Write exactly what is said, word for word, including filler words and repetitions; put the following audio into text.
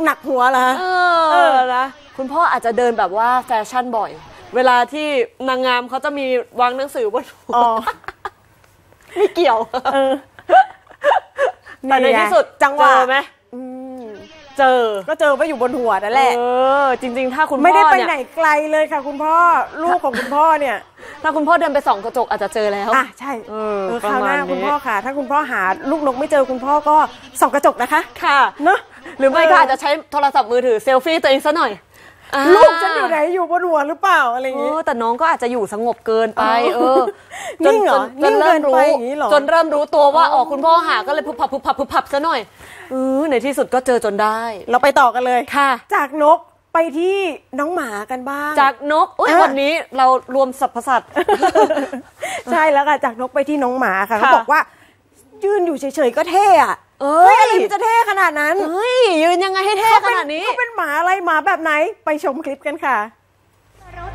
หนักหัวเหรอเออเออนะคุณพ่ออาจจะเดินแบบว่าแฟชั่นบ่อยเวลาที่นางงามเขาจะมีวางหนังสือบนหัวไม่เกี่ยวเออแต่ในที่สุดจังหวะไหมเจอก็เจอไปอยู่บนหัวนั่นแหละเออจริงๆถ้าคุณพ่อไม่ได้ไปไหนไกลเลยค่ะคุณพ่อลูกของคุณพ่อเนี่ยถ้าคุณพ่อเดินไปส่องกระจกอาจจะเจอแล้วอ่ะใช่เออคราวหน้าคุณพ่อค่ะถ้าคุณพ่อหาลูกนกไม่เจอคุณพ่อก็ส่องกระจกนะคะค่ะเนาะหรือไม่ก็อาจจะใช้โทรศัพท์มือถือเซลฟี่ตัวเองซะหน่อยลูกฉันอยู่ไหนอยู่บนหัวหรือเปล่าอะไรอย่างงี้แต่น้องก็อาจจะอยู่สงบเกินไปเออนิ่งเหรอจนเริ่มรู้จนเริ่มรู้ตัวว่าอ๋อคุณพ่อหาก็เลยพุบพับพุบพับพุบพับซะหน่อยเออในที่สุดก็เจอจนได้เราไปต่อกันเลยค่ะจากนกไปที่น้องหมากันบ้างจากนกอุ้ยวันนี้เรารวมสรรพสัตว์ใช่แล้วค่ะจากนกไปที่น้องหมาค่ะเขาบอกว่ายืนอยู่เฉยๆก็เท่อะเอ้ยอะไรมันจะเท่ขนาดนั้นเฮ้ยยืนยังไงให้เท่ขนาดนี้เขาเป็นหมาอะไรหมาแบบไหนไปชมคลิปกันค่ะ